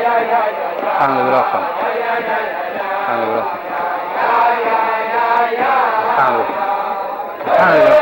ข้างเลยรอบก่อนข้างเลยรอบข้างเลยข้างเลย